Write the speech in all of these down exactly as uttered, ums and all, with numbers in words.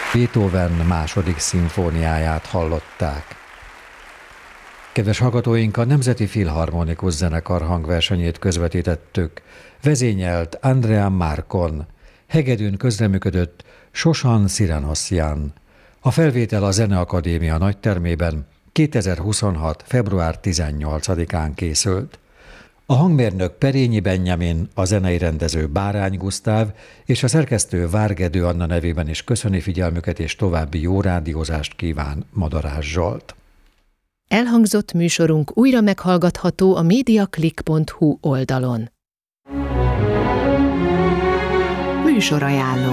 Beethoven második szimfóniáját hallották. Kedves hallgatóink, a Nemzeti Filharmonikus Zenekar hangversenyét közvetítettük. Vezényelt Andrea Marcon, hegedűn közreműködött Sosan Sirenossian. A felvétel a Zeneakadémia nagytermében kétezer-huszonhat. február tizennyolcadikán készült. A hangmérnök Perényi Benjamin, a zenei rendező Bárány Gusztáv és a szerkesztő Várgedő Anna nevében is köszöni figyelmüket és további jó rádiózást kíván Madarás Zsolt. Elhangzott műsorunk újra meghallgatható a mediaclick pont hu oldalon. Műsorajánló.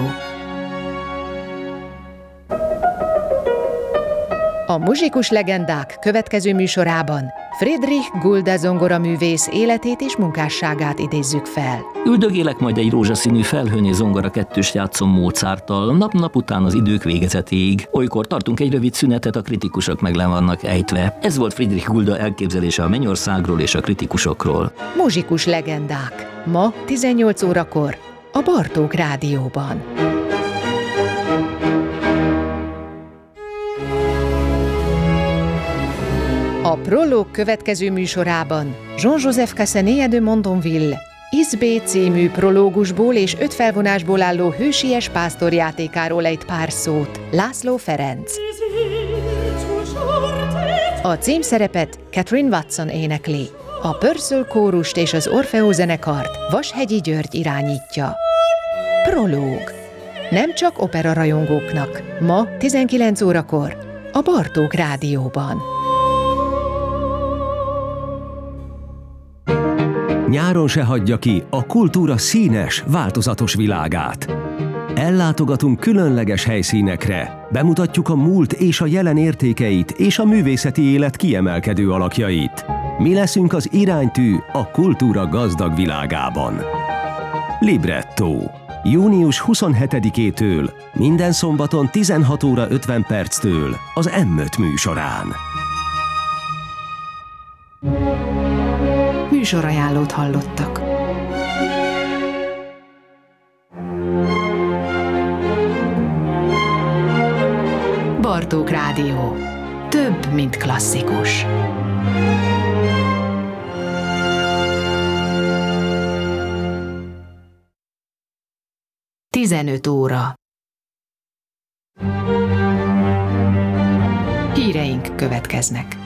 A Muzsikus Legendák következő műsorában Friedrich Gulde zongoraművész életét és munkásságát idézzük fel. Üldögélek majd egy rózsaszínű felhőn és zongora kettőst játszom Mozarttal, nap-nap után az idők végezetéig. Olykor tartunk egy rövid szünetet, a kritikusok meg le vannak ejtve. Ez volt Friedrich Gulde elképzelése a Mennyországról és a kritikusokról. Muzsikus Legendák. Ma tizennyolc órakor a Bartók Rádióban. A Prológ következő műsorában Jean-Joseph Cassanet de Mondonville Izbé című prológusból és öt felvonásból álló hősies pásztorjátékáról ejt pár szót László Ferenc. A címszerepet Catherine Watson énekli. A Pörsöl kórust és az Orfeó zenekart Vashegyi György irányítja. Prológ. Nem csak opera rajongóknak. Ma tizenkilenc órakor a Bartók Rádióban. Nyáron se hagyja ki a kultúra színes, változatos világát. Ellátogatunk különleges helyszínekre, bemutatjuk a múlt és a jelen értékeit és a művészeti élet kiemelkedő alakjait. Mi leszünk az iránytű a kultúra gazdag világában. Libretto. június huszonhetedikétől, minden szombaton tizenhat óra ötven perctől az em öt műsorán. Műsorajánlót hallottak. Bartók Rádió. Több, mint klasszikus. tizenöt óra. Híreink következnek.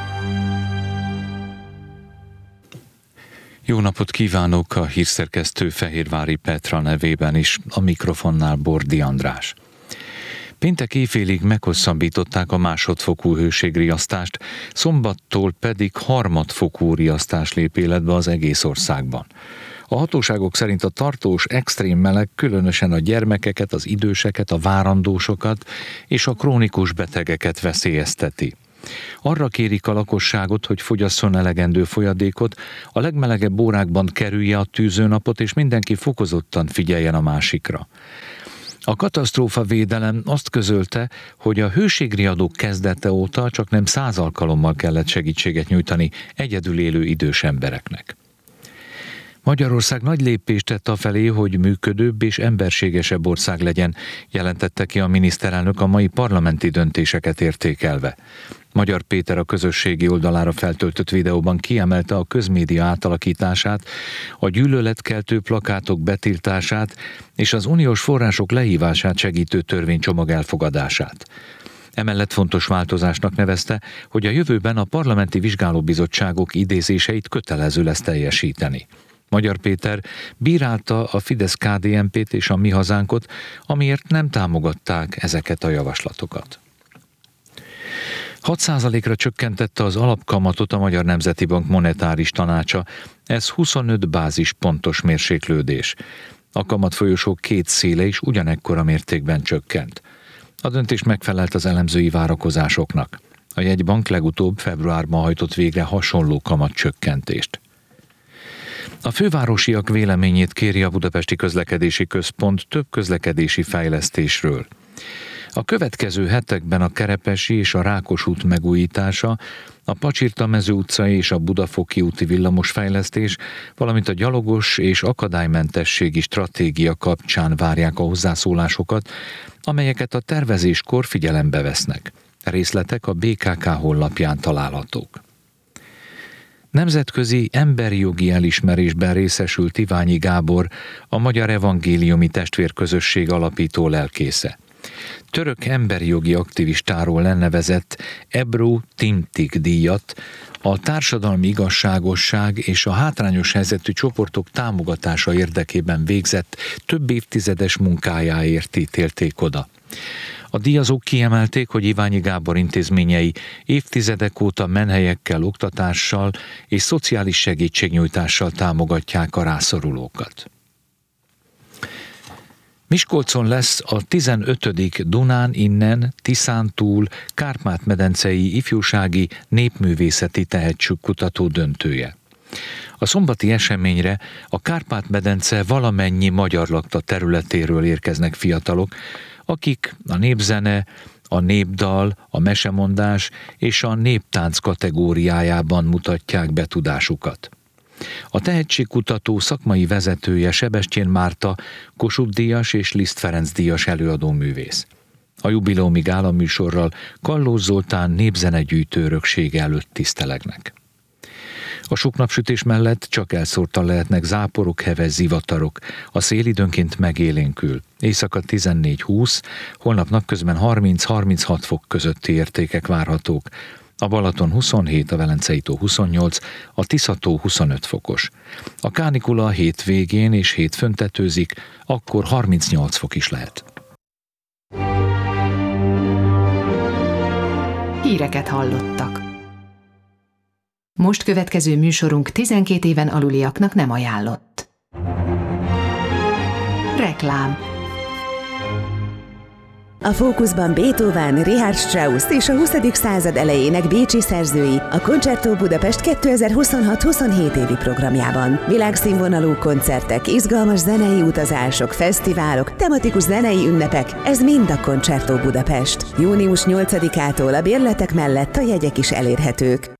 Jó napot kívánok, a hírszerkesztő Fehérvári Petra nevében is, a mikrofonnál Bordi András. Péntek éjfélig meghosszabbították a másodfokú hőségriasztást, szombattól pedig harmadfokú riasztás lép életbe az egész országban. A hatóságok szerint a tartós extrém meleg különösen a gyermekeket, az időseket, a várandósokat és a krónikus betegeket veszélyezteti. Arra kérik a lakosságot, hogy fogyasszon elegendő folyadékot, a legmelegebb órákban kerülje a tűzőnapot, és mindenki fokozottan figyeljen a másikra. A katasztrófavédelem azt közölte, hogy a hőségriadók kezdete óta csak nem száz alkalommal kellett segítséget nyújtani egyedül élő idős embereknek. Magyarország nagy lépést tett afelé, hogy működőbb és emberségesebb ország legyen, jelentette ki a miniszterelnök a mai parlamenti döntéseket értékelve. Magyar Péter a közösségi oldalára feltöltött videóban kiemelte a közmédia átalakítását, a gyűlöletkeltő plakátok betiltását és az uniós források lehívását segítő törvénycsomag elfogadását. Emellett fontos változásnak nevezte, hogy a jövőben a parlamenti vizsgálóbizottságok idézéseit kötelező lesz teljesíteni. Magyar Péter bírálta a Fidesz-ká dé en pét és a Mi Hazánkot, amiért nem támogatták ezeket a javaslatokat. hat százalékra csökkentette az alapkamatot a Magyar Nemzeti Bank monetáris tanácsa, ez huszonöt bázispontos mérséklődés. A kamatfolyosó két széle is ugyanekkora mértékben csökkent. A döntés megfelelt az elemzői várakozásoknak. A jegybank legutóbb februárban hajtott végre hasonló kamatcsökkentést. A fővárosiak véleményét kéri a Budapesti Közlekedési Központ több közlekedési fejlesztésről. A következő hetekben a Kerepesi és a Rákos út megújítása, a Pacsirta-mező utcai és a Budafoki úti villamosfejlesztés, valamint a gyalogos és akadálymentességi stratégia kapcsán várják a hozzászólásokat, amelyeket a tervezéskor figyelembe vesznek. Részletek a bé ká ká honlapján találhatók. Nemzetközi emberi jogi elismerésben részesült Iványi Gábor, a Magyar Evangéliumi Testvérközösség alapító lelkésze. Török emberi jogi aktivistáról elnevezett Ebru Timtik díjat a társadalmi igazságosság és a hátrányos helyzetű csoportok támogatása érdekében végzett több évtizedes munkájáért ítélték oda. A díjazók kiemelték, hogy Iványi Gábor intézményei évtizedek óta menhelyekkel, oktatással és szociális segítségnyújtással támogatják a rászorulókat. Miskolcon lesz a tizenötödik Dunán innen, Tiszántúl Kárpát-medencei ifjúsági népművészeti tehetségkutató döntője. A szombati eseményre a Kárpát-medence valamennyi magyar lakta területéről érkeznek fiatalok, akik a népzene, a népdal, a mesemondás és a néptánc kategóriájában mutatják be tudásukat. A tehetségkutató szakmai vezetője Sebestyén Márta, Kossuth-díjas és Liszt Ferenc díjas előadóművész. A jubileumi gálaműsorral Kallós Zoltán népzenegyűjtő öröksége előtt tisztelegnek. A sok napsütés mellett csak elszórtan lehetnek záporok, heves zivatarok, a szél időnként megélénkül. Éjszaka tizennégy-húsz, holnap napközben harminc-harminchat fok közötti értékek várhatók. A Balaton huszonhét, a Velencei tó huszonnyolc, a Tisza-tó huszonöt fokos. A kánikula a hétvégén és hétfőn tetőzik, akkor harmincnyolc fok is lehet. Híreket hallottak. Most következő műsorunk tizenkét éven aluliaknak nem ajánlott. Reklám. A fókuszban Beethoven, Richard Strauss és a huszadik század elejének bécsi szerzői a Concerto Budapest kétezer-huszonhat-huszonhét évi programjában. Világszínvonalú koncertek, izgalmas zenei utazások, fesztiválok, tematikus zenei ünnepek, ez mind a Concerto Budapest. június nyolcadikától a bérletek mellett a jegyek is elérhetők.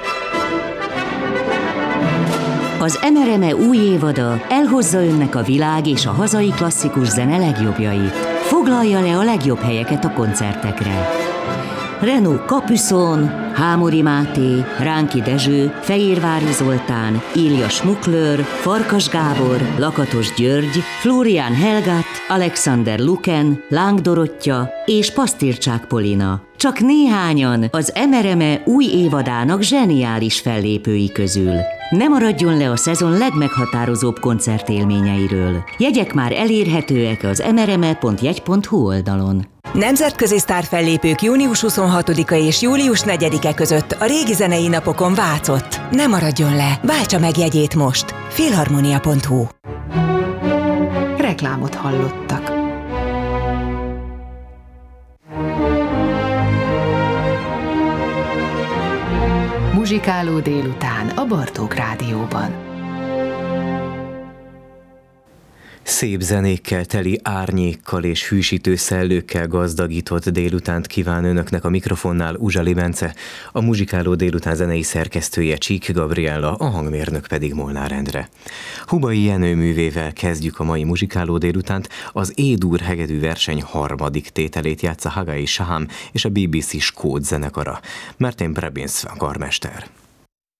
Az em er em e új évada elhozza önnek a világ és a hazai klasszikus zene legjobbjait. Foglalja le a legjobb helyeket a koncertekre. Renaud Capuçon, Hámori Máté, Ránki Dezső, Fehérvári Zoltán, Ilja Schmuckler, Farkas Gábor, Lakatos György, Florian Helgat, Alexander Luken, Láng Dorottya és Pasztircsák Polina. Csak néhányan az em er em e új évadának zseniális fellépői közül. Ne maradjon le a szezon legmeghatározóbb koncertélményeiről. Jegyek már elérhetőek az em er em e pont jegy pont hu oldalon. Nemzetközi sztárfellépők június huszonhatodika és július negyedike között a régi zenei napokon Vácott. Ne maradjon le, váltsa meg jegyét most. Filharmonia pont hu. Reklámot hallottak. Muzsikáló délután a Bartók Rádióban. Szép zenékkel teli árnyékkal és hűsítő szellőkkel gazdagított délutánt kíván önöknek a mikrofonnál Uzsali Bence, a Muzsikáló délután zenei szerkesztője Csík Gabriella, a hangmérnök pedig Molnár Endre. Hubai Jenő művével kezdjük a mai Muzsikáló délutánt, az E-dur hegedű verseny harmadik tételét játsza Hagai Shaham és a bé bé cé Skót zenekara. Martin Prebins a karmester.